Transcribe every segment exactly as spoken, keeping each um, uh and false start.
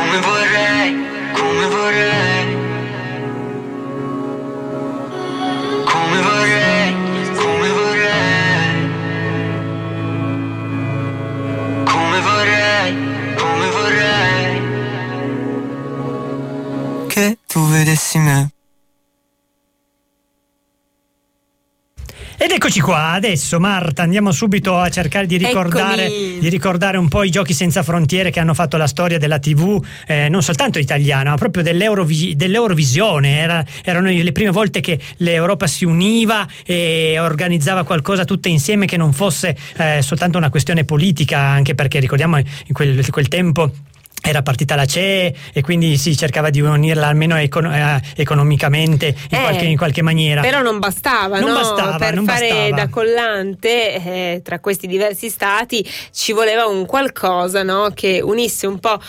come vorrei, come vorrei, come vorrei, come vorrei, come vorrei, come vorrei che tu vedessi me. Ed eccoci qua, adesso Marta andiamo subito a cercare di ricordare, di ricordare un po' i Giochi Senza Frontiere che hanno fatto la storia della tivù, eh, non soltanto italiana, ma proprio dell'Eurovi- dell'Eurovisione. Era, erano le prime volte che l'Europa si univa e organizzava qualcosa tutta insieme che non fosse eh, soltanto una questione politica, anche perché ricordiamo in quel, in quel tempo era partita la C E e quindi si cercava di unirla almeno econ- eh, economicamente in, Eh, qualche, in qualche maniera. Però non bastava, non no? bastava per non fare bastava. da collante eh, tra questi diversi stati ci voleva un qualcosa, no? Che unisse un po'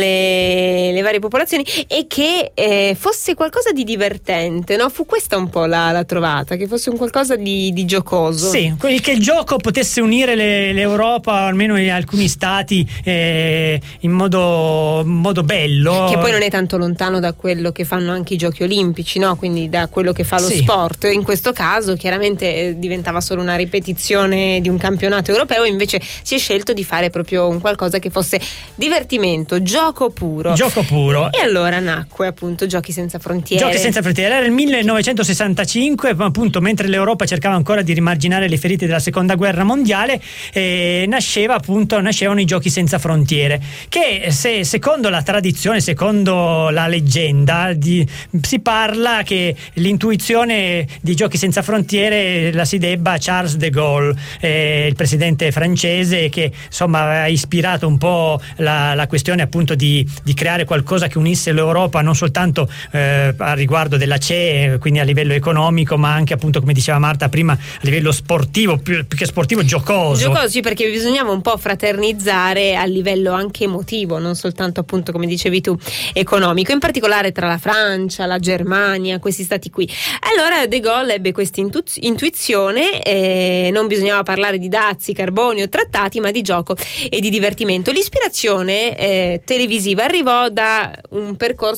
le, le varie popolazioni e che eh, fosse qualcosa di divertente, no? Fu questa un po' la, la trovata, che fosse un qualcosa di, di giocoso. Sì, che il gioco potesse unire le, l'Europa, almeno in alcuni stati, eh, in modo in modo bello, che poi non è tanto lontano da quello che fanno anche i Giochi Olimpici, no? Quindi da quello che fa lo sì. sport. In questo caso chiaramente eh, diventava solo una ripetizione di un campionato europeo, invece si è scelto di fare proprio un qualcosa che fosse divertimento, gioco puro. Gioco puro. E allora nacque appunto Giochi Senza Frontiere. Giochi Senza Frontiere era il millenovecentosessantacinque, appunto mentre l'Europa cercava ancora di rimarginare le ferite della seconda guerra mondiale, eh, nasceva appunto nascevano i Giochi Senza Frontiere, che se secondo la tradizione, secondo la leggenda, di, si parla che l'intuizione di Giochi Senza Frontiere la si debba a Charles de Gaulle, eh, il presidente francese, che insomma ha ispirato un po' la, la questione appunto di, di creare qualcosa che unisse l'Europa non soltanto eh, a riguardo della C E, quindi a livello economico, ma anche appunto, come diceva Marta prima, a livello sportivo, più, più che sportivo, giocoso. Giocoso, sì, perché bisognava un po' fraternizzare a livello anche emotivo, non soltanto appunto, come dicevi tu, economico, in particolare tra la Francia, la Germania, questi stati qui. Allora De Gaulle ebbe questa intu- intuizione, eh, non bisognava parlare di dazi, carboni o trattati, ma di gioco e di divertimento. L'ispirazione eh, televisiva arrivò da un percorso